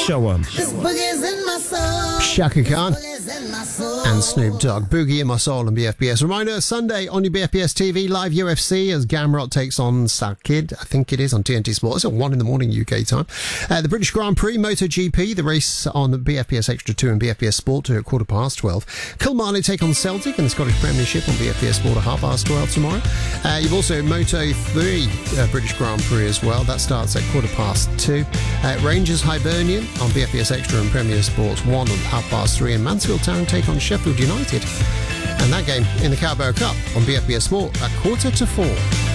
show 'em. Shaka Khan and Snoop Dogg. Boogie in My Soul on BFBS. Reminder, Sunday on your BFBS TV, live UFC as Gamrot takes on Sakid. I think it is on TNT Sport. It's at 1 in the morning UK time. The British Grand Prix, MotoGP, the race on the BFBS Extra 2 and BFBS Sport 2 at 12:15. Kilmarnock take on Celtic in the Scottish Premiership on BFBS Sport at 12:30 tomorrow. You've also Moto3 British Grand Prix as well. That starts at 2:15. Rangers Hibernian on BFBS Extra and Premier Sports 1 on 3:30. And Mansfield Town take on Sheffield United. And that game in the Carabao Cup on BFBS Sport at 3:45.